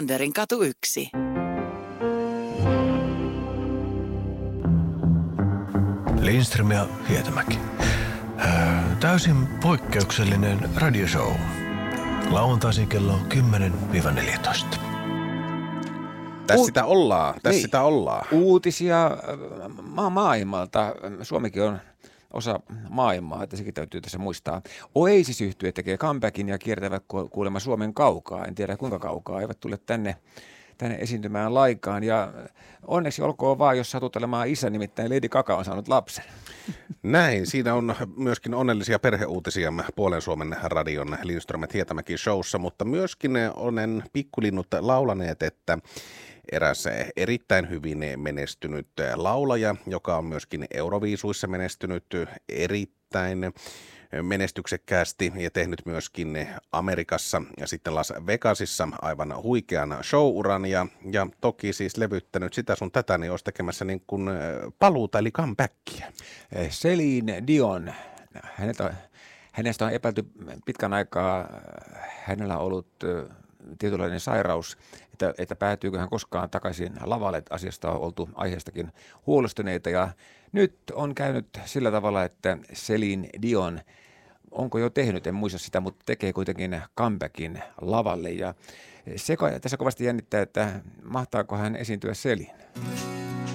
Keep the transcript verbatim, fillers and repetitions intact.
Nylanderin katu yksi. Lindström ja Hietamäki. Täysin poikkeuksellinen radioshow. Lauantaisin kello kymmenen neljätoista. Tässä sitä ollaan, tässä niin. sitä ollaan. Uutisia ma- maailmalta. Suomikin on osa maailmaa, että sekin täytyy tässä muistaa. Oasis-yhtye tekee comebackin ja kiertävät kuulemma Suomen kaukaa. En tiedä kuinka kaukaa. Eivät tule tänne, tänne esiintymään laikaan. Ja onneksi olkoon vaan, jos satut olemaan isä, nimittäin Lady Gaga on saanut lapsen. Näin, siinä on myöskin onnellisia perheuutisia Puolen Suomen radion Lindström ja Hietamäki showssa, mutta myöskin olen pikkulinnut laulaneet, että eräs erittäin hyvin menestynyt laulaja, joka on myöskin Euroviisuissa menestynyt erittäin menestyksekkäästi ja tehnyt myöskin Amerikassa ja sitten Las Vegasissa aivan huikean show-uran ja, ja toki siis levyttänyt sitä sun tätä, niin olisi tekemässä niin kuin paluuta eli comebackia. Celine Dion, hänestä, hänestä on epäilty pitkän aikaa, hänellä on ollut tietynlainen sairaus, että, että päätyykö hän koskaan takaisin lavalle. Asiasta on oltu aiheestakin huolestuneita ja nyt on käynyt sillä tavalla, että Celine Dion, onko jo tehnyt, en muista sitä, mutta tekee kuitenkin comebackin lavalle ja se tässä kovasti jännittää, että mahtaako hän esiintyä Celine.